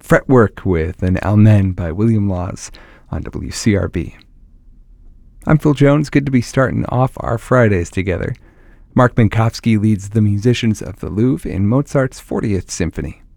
Fretwork with an Almen by William Laws on WCRB. I'm Phil Jones. Good to be starting off our Fridays together. Mark Minkowski leads the musicians of the Louvre in Mozart's 40th Symphony.